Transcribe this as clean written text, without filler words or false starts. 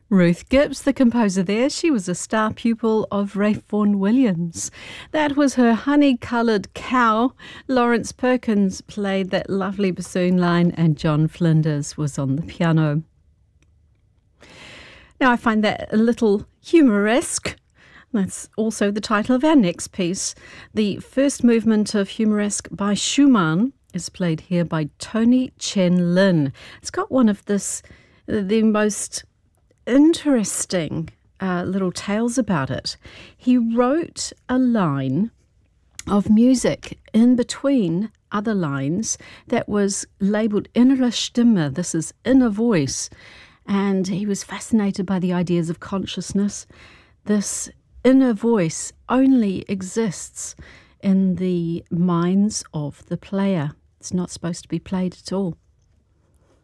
Ruth Gibbs, the composer there, she was a star pupil of Ralph Vaughan Williams. That was her honey-coloured cow. Lawrence Perkins played that lovely bassoon line and John Flinders was on the piano. Now I find that a little humoresque. That's also the title of our next piece. The first movement of Humoresque by Schumann is played here by Tony Chen Lin. It's got one of the most interesting little tales about it. He wrote a line of music in between other lines that was labelled innere Stimme. This is inner voice. And he was fascinated by the ideas of consciousness. This inner voice only exists in the minds of the player. It's not supposed to be played at all.